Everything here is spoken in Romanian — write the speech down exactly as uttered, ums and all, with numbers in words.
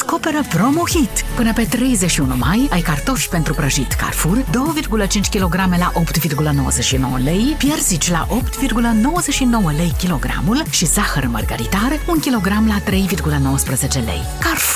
descoperă promo-hit. Până pe treizeci și unu mai ai cartofi pentru prăjit Carrefour doi virgulă cinci kilograme la opt virgulă nouăzeci și nouă lei, piersici la opt virgulă nouăzeci și nouă lei kilogramul și zahăr mărgăritar un kilogram la trei virgulă nouăsprezece lei. Carrefour.